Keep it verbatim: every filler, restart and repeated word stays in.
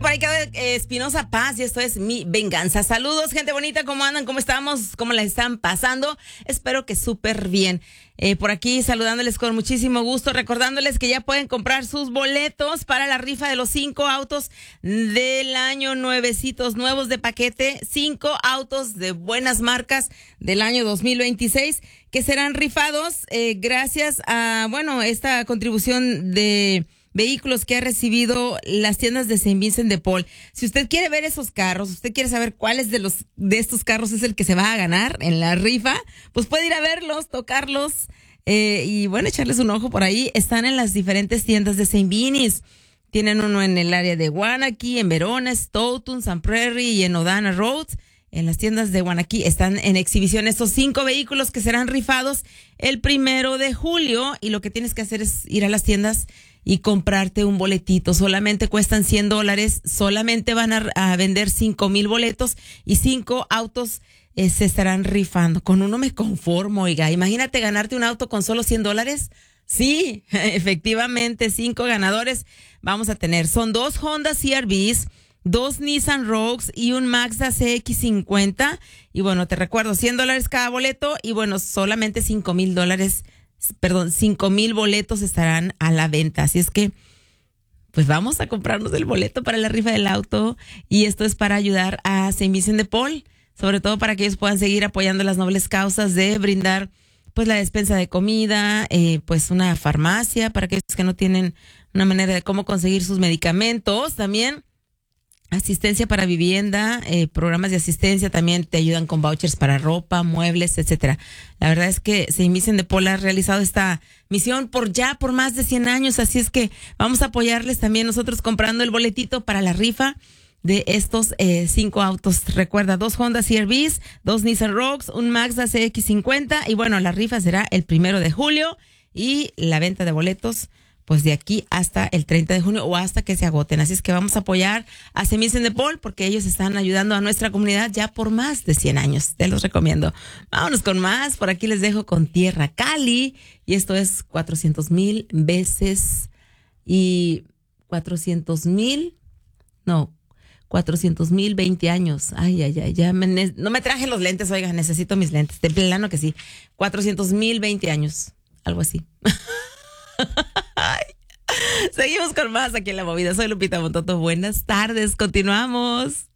por ahí queda eh, Espinosa Paz y esto es Mi Venganza. Saludos, gente bonita, ¿cómo andan? ¿Cómo estamos? ¿Cómo la están pasando? Espero que súper bien. Eh, por aquí saludándoles con muchísimo gusto, recordándoles que ya pueden comprar sus boletos para la rifa de los cinco autos del año, nuevecitos, nuevos de paquete, cinco autos de buenas marcas del año dos mil veintiséis que serán rifados eh, gracias a, bueno, esta contribución de vehículos que ha recibido las tiendas de Saint Vincent de Paul. Si usted quiere ver esos carros, usted quiere saber cuáles de los de estos carros es el que se va a ganar en la rifa, pues puede ir a verlos, tocarlos eh, y bueno, echarles un ojo por ahí. Están en las diferentes tiendas de Saint Vinis. Tienen uno en el área de Guanaqui, en Verona, Stoughton, Sun Prairie y en O'Donnell Road. En las tiendas de Guanaqui están en exhibición estos cinco vehículos que serán rifados el primero de julio y lo que tienes que hacer es ir a las tiendas y comprarte un boletito. Solamente cuestan cien dólares, solamente van a, a vender cinco mil boletos y cinco autos eh, se estarán rifando. Con uno me conformo, oiga. Imagínate ganarte un auto con solo cien dólares. Sí, efectivamente, cinco ganadores vamos a tener. Son dos Honda C R Vs, dos Nissan Rogues y un Mazda C X cincuenta. Y bueno, te recuerdo, cien dólares cada boleto y bueno, solamente cinco mil dólares Perdón, cinco mil boletos estarán a la venta. Así es que, pues vamos a comprarnos el boleto para la rifa del auto. Y esto es para ayudar a Saint Vincent de Paul, sobre todo para que ellos puedan seguir apoyando las nobles causas de brindar, pues, la despensa de comida, eh, pues, una farmacia para aquellos que no tienen una manera de cómo conseguir sus medicamentos. También asistencia para vivienda, eh, programas de asistencia también te ayudan con vouchers para ropa, muebles, etcétera. La verdad es que Saint Vincent de Paul ha realizado esta misión por ya por más de cien años, así es que vamos a apoyarles también nosotros comprando el boletito para la rifa de estos eh, cinco autos. Recuerda, dos Honda C R Vs, dos Nissan Rogues, un Mazda C X cincuenta y bueno, la rifa será el primero de julio y la venta de boletos pues de aquí hasta el treinta de junio o hasta que se agoten. Así es que vamos a apoyar a Saint Vincent de Paul porque ellos están ayudando a nuestra comunidad ya por más de cien años. Te los recomiendo. Vámonos con más. Por aquí les dejo con Tierra Cali y esto es cuatrocientos mil veces y cuatrocientos mil, no, cuatrocientos mil veinte años. Ay, ay, ay, ya me ne- no me traje los lentes, oiga, necesito mis lentes. De plano que sí. cuatrocientos mil veinte años, algo así. Ay, seguimos con más aquí en La Movida. Soy Lupita Montoto. Buenas tardes. Continuamos.